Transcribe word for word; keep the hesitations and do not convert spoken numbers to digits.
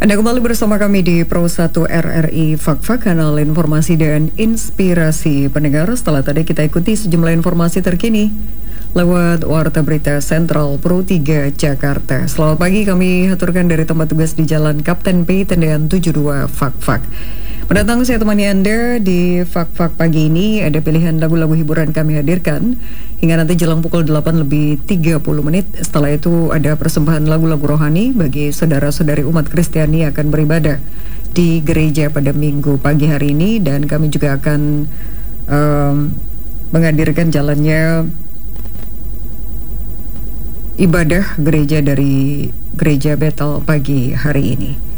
Anda kembali bersama kami di Pro satu R R I Fak-Fak, kanal informasi dan inspirasi pendengar. Setelah tadi kita ikuti sejumlah informasi terkini lewat Warta Berita Sentral Pro tiga Jakarta. Selamat pagi, kami haturkan dari tempat tugas di Jalan Kapten P, Tendean tujuh puluh dua Fak-Fak. Mendatang saya temani Anda di Fak-Fak pagi ini. Ada pilihan lagu-lagu hiburan kami hadirkan hingga nanti jelang pukul delapan lebih tiga puluh menit. Setelah itu ada persembahan lagu-lagu rohani bagi saudara-saudari umat Kristiani yang akan beribadah di gereja pada minggu pagi hari ini. Dan kami juga akan um, menghadirkan jalannya ibadah gereja dari Gereja Bethel pagi hari ini.